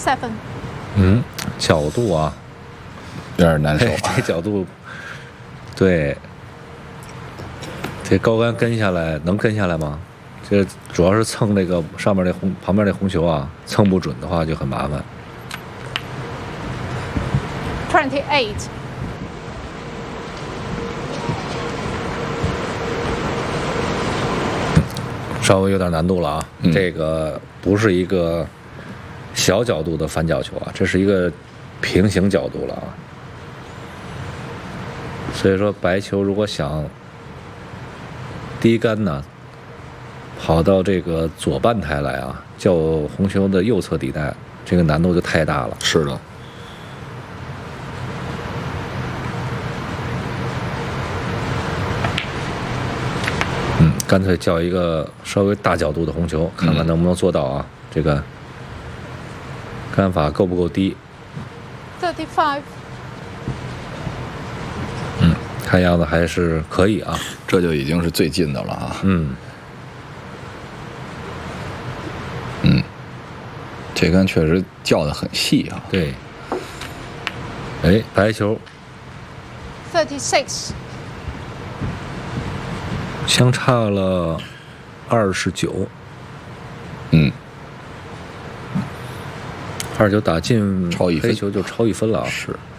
37. 角度啊， 有点难受。 这角度，对，这高杆跟下来能跟下来吗？这主要是蹭那个上面那旁边那红球啊，蹭不准的话就很麻烦。 28. 稍微有点难度了啊，这个不是一个小角度的反角球啊，这是一个平行角度了啊。所以说白球如果想低杆呢，跑到这个左半台来啊，较红球的右侧地带，这个难度就太大了。 是的。 干脆叫一个稍微大角度的红球，看看能不能做到啊。这个杆法够不够低 35. 看样子还是可以啊。 这就已经是最近的了啊。这杆确实叫得很细啊。 对。哎，白球 36. 相差了29。29打进超1分， 黑球就超1分了啊。 是。